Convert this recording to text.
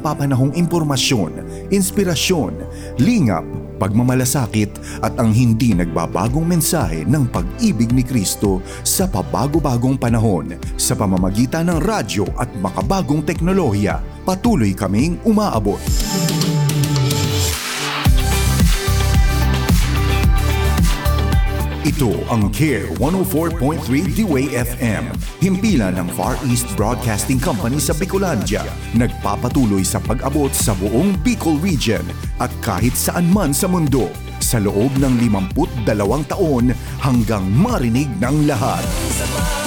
napapanahong impormasyon, inspirasyon, lingap, pagmamalasakit at ang hindi nagbabagong mensahe ng pag-ibig ni Kristo sa pabago-bagong panahon. Sa pamamagitan ng radyo at makabagong teknolohiya, patuloy kaming umaabot. Ito ang CARE 104.3 D-Way FM, himpilan ng Far East Broadcasting Company sa Bicolandia. Nagpapatuloy sa pag-abot sa buong Bicol Region at kahit saan man sa mundo sa loob ng 52 taon hanggang marinig ng lahat.